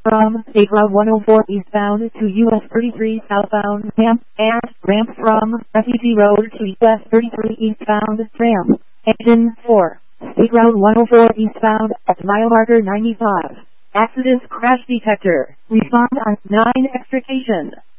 from State Route 104 eastbound to US 33 southbound ramp, and ramp from Refugee Road to US 33 eastbound ramp. Engine 4. State Route 104 eastbound at mile marker 95. Accident crash detector. Respond on 9 extrication.